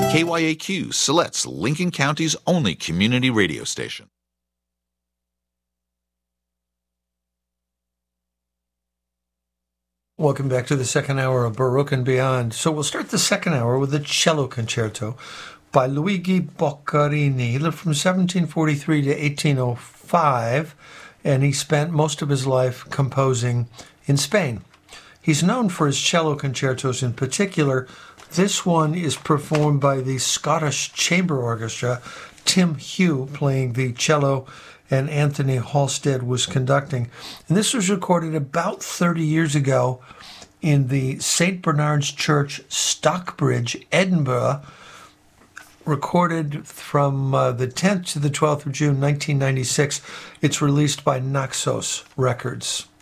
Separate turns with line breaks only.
KYAQ, Silet's Lincoln County's only community radio station.
Welcome back to the second hour of Baroque and Beyond. So we'll start the second hour with a cello concerto by Luigi Boccherini. He lived from 1743 to 1805, and he spent most of his life composing in Spain. He's known for his cello concertos in particular. This one is performed by the Scottish Chamber Orchestra, Tim Hugh playing the cello, and Anthony Halstead was conducting. And this was recorded about 30 years ago in the St. Bernard's Church, Stockbridge, Edinburgh, recorded from the 10th to the 12th of June, 1996. It's released by Naxos Records.